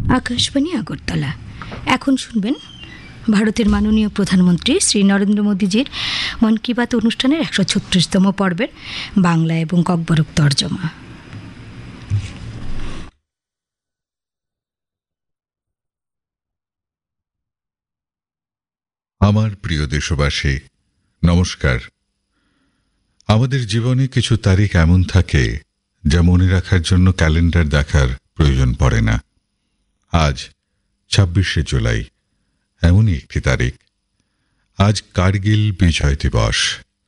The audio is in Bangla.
আকাশবাণী আগরতলা। এখন শুনবেন ভারতের মাননীয় প্রধানমন্ত্রী শ্রী নরেন্দ্র মোদীজির মন কি বাত অনুষ্ঠানের ১৩৬তম পর্বের বাংলা এবং ককবরক তর্জমা। আমার প্রিয় দেশবাসী, নমস্কার। আমাদের জীবনে কিছু তারিখ এমন থাকে যা মনে রাখার জন্য ক্যালেন্ডার দেখার প্রয়োজন পড়ে না। আজ ২৬শে জুলাই, এমনই একটি তারিখ। আজ কার্গিল বিজয় দিবস।